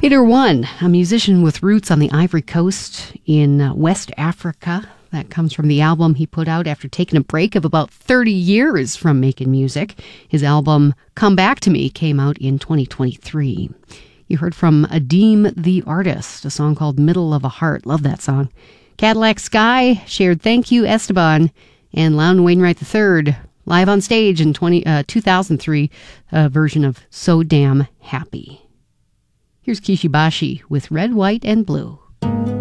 Hitter One, a musician with roots on the Ivory Coast in West Africa. That comes from the album he put out after taking a break of about 30 years from making music. His album Come Back to Me came out in 2023. You heard from Adeem the Artist, a song called Middle of a Heart. Love that song. Cadillac Sky shared Thank You Esteban, and Loudon Wainwright III live on stage in 2003, a version of So Damn Happy. Here's Kishibashi with Red, White, and Blue.